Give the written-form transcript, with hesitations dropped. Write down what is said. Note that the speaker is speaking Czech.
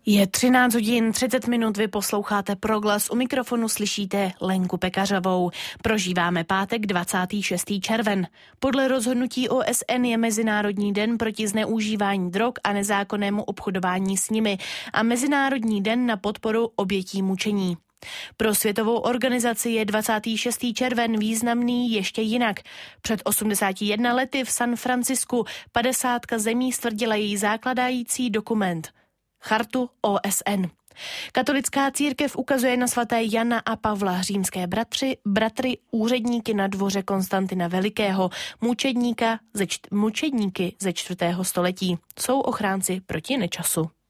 Je 13 hodin 30 minut, vy posloucháte Proglas, u mikrofonu slyšíte Lenku Pekařovou. Prožíváme pátek 26. červen. Podle rozhodnutí OSN je Mezinárodní den proti zneužívání drog a nezákonnému obchodování s nimi a Mezinárodní den na podporu obětí mučení. Pro světovou organizaci je 26. červen významný ještě jinak. Před 81 lety v San Francisku 50 zemí stvrdila její základající dokument – Chartu OSN. Katolická církev ukazuje na svaté Jana a Pavla, římské bratry, úředníky na dvoře Konstantina Velikého, mučedníky ze 4. století. Jsou ochránci proti nečasu.